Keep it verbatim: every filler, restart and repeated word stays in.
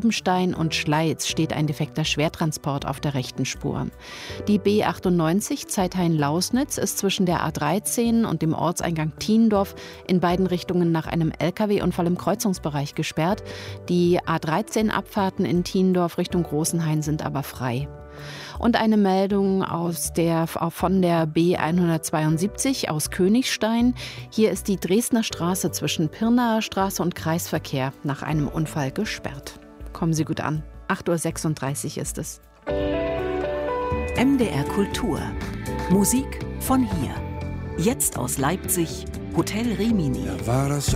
Grebenstein und Schleiz steht ein defekter Schwertransport auf der rechten Spur. Die B achtundneunzig Zeithain-Lausnitz ist zwischen der A dreizehn und dem Ortseingang Thiendorf in beiden Richtungen nach einem L K W-Unfall im Kreuzungsbereich gesperrt. Die A dreizehn Abfahrten in Thiendorf Richtung Großenhain sind aber frei. Und eine Meldung aus der, von der B hundertzweiundsiebzig aus Königstein. Hier ist die Dresdner Straße zwischen Pirnaer Straße und Kreisverkehr nach einem Unfall gesperrt. Kommen Sie gut an. acht Uhr sechsunddreißig ist es. M D R Kultur. Musik von hier. Jetzt aus Leipzig, Hotel Rimini. Da war das